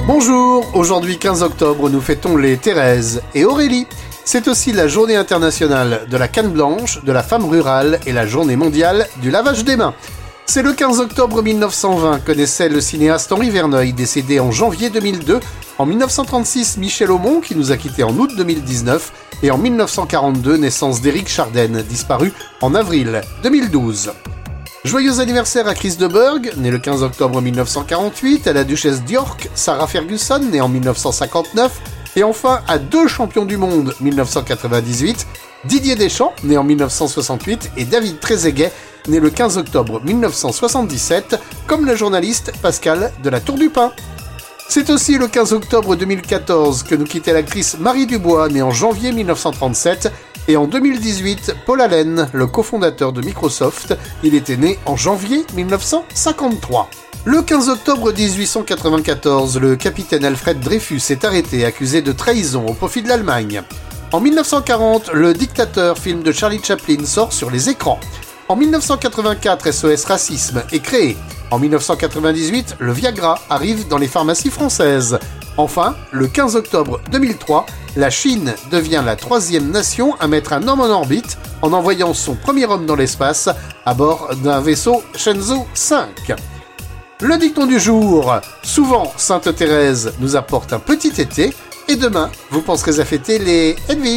Bonjour, aujourd'hui 15 octobre, nous fêtons les Thérèse et Aurélie. C'est aussi la journée internationale de la canne blanche, de la femme rurale et la journée mondiale du lavage des mains. C'est le 15 octobre 1920 que naissait le cinéaste Henri Verneuil, décédé en janvier 2002. En 1936, Michel Aumont, qui nous a quittés en août 2019. Et en 1942, naissance d'Éric Chardenne, disparu en avril 2012. Joyeux anniversaire à Chris de Burgh, né le 15 octobre 1948, à la duchesse d'York, Sarah Ferguson, née en 1959, et enfin à deux champions du monde 1998, Didier Deschamps, né en 1968, et David Trezeguet, né le 15 octobre 1977, comme le journaliste Pascal de la Tour du Pin. C'est aussi le 15 octobre 2014 que nous quittait l'actrice Marie Dubois, née en janvier 1937, et en 2018, Paul Allen, le cofondateur de Microsoft, il était né en janvier 1953. Le 15 octobre 1894, le capitaine Alfred Dreyfus est arrêté, accusé de trahison au profit de l'Allemagne. En 1940, Le Dictateur, film de Charlie Chaplin, sort sur les écrans. En 1984, SOS Racisme est créé. En 1998, le Viagra arrive dans les pharmacies françaises. Enfin, le 15 octobre 2003, la Chine devient la troisième nation à mettre un homme en orbite en envoyant son premier homme dans l'espace à bord d'un vaisseau Shenzhou 5. Le dicton du jour, souvent Sainte Thérèse nous apporte un petit été, et demain, vous penserez à fêter les Hedwig.